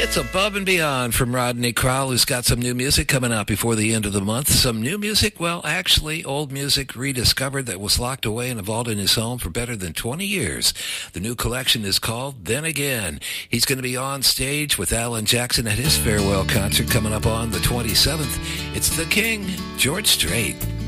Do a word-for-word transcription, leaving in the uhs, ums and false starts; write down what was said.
It's Above and Beyond from Rodney Crowell, who's got some new music coming out before the end of the month. Some new music? Well, actually, old music rediscovered that was locked away in a vault in his home for better than twenty years. The new collection is called Then Again. He's going to be on stage with Alan Jackson at his farewell concert coming up on the twenty-seventh. It's the King, George Strait.